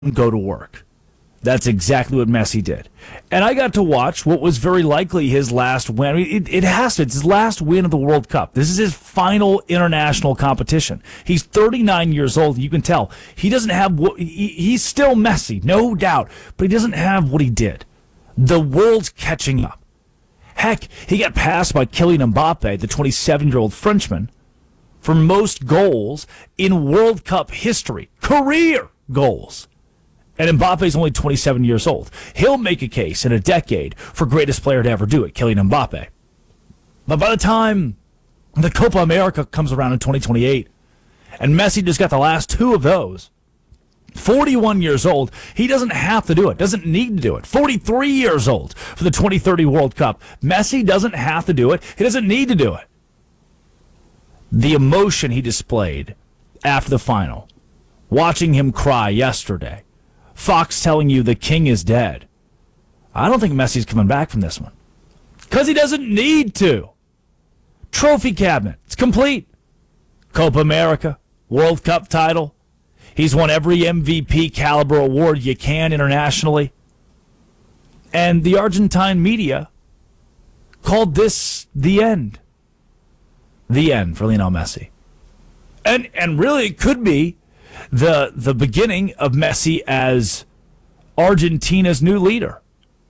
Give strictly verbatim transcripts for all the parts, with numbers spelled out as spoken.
go to work. That's exactly what Messi did. And I got to watch what was very likely his last win. I mean, it, it has to. It's his last win of the World Cup. This is his final international competition. He's thirty-nine years old. You can tell. He doesn't have what, he, he's still Messi, no doubt, but he doesn't have what he did. The world's catching up. Heck, he got passed by Kylian Mbappe, the twenty-seven-year-old Frenchman, for most goals in World Cup history. Career goals. And Mbappe's only twenty-seven years old. He'll make a case in a decade for greatest player to ever do it, Kylian Mbappe. But by the time the Copa America comes around in twenty twenty-eight, and Messi just got the last two of those, forty-one years old, he doesn't have to do it, doesn't need to do it. forty-three years old for the twenty thirty World Cup. Messi doesn't have to do it, he doesn't need to do it. The emotion he displayed after the final, watching him cry yesterday, Fox telling you the king is dead. I don't think Messi's coming back from this one. Because he doesn't need to. Trophy cabinet, it's complete. Copa America, World Cup title. He's won every M V P caliber award you can internationally. And the Argentine media called this the end. The end for Lionel Messi. And and really it could be the the beginning of Messi as Argentina's new leader.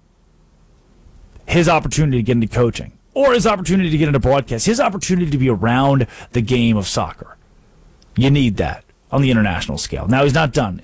His opportunity to get into coaching, or his opportunity to get into broadcast, his opportunity to be around the game of soccer. You need that on the international scale. Now, he's not done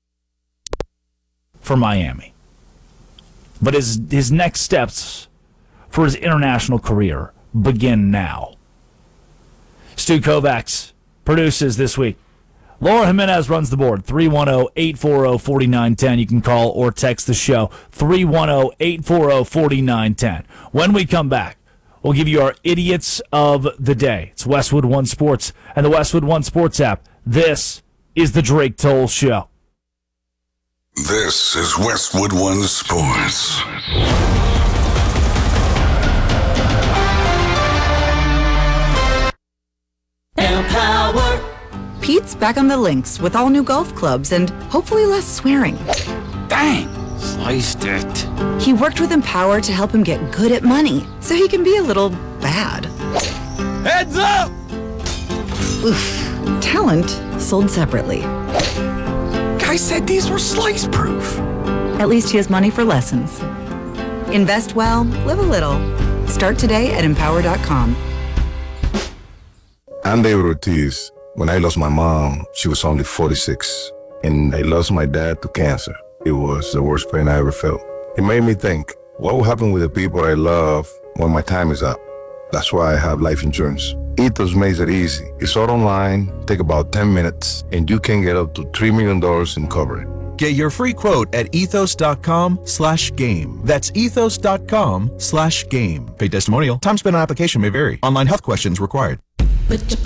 for Miami, but his his next steps for his international career begin now. Stu Kovacs produces this week. Laura Jimenez runs the board, three one zero, eight four zero, four nine one zero. You can call or text the show, three one zero, eight four zero, four nine one zero. When we come back, we'll give you our Idiots of the Day. It's Westwood One Sports and the Westwood One Sports app. This is the Drake Toll Show. This is Westwood One Sports. Empower. Pete's back on the links with all new golf clubs and hopefully less swearing. Dang, sliced it. He worked with Empower to help him get good at money so he can be a little bad. Heads up! Oof. Talent sold separately. Guy said these were slice-proof. At least he has money for lessons. Invest well, live a little. Start today at empower dot com. I'm David Ortiz. When I lost my mom, she was only forty-six, and I lost my dad to cancer. It was the worst pain I ever felt. It made me think, what will happen with the people I love when my time is up? That's why I have life insurance. Ethos makes it easy. It's all online, take about ten minutes, and you can get up to three million dollars in coverage. Get your free quote at ethos.com slash game. That's ethos.com slash game. Paid testimonial. Time spent on application may vary. Online health questions required. Put your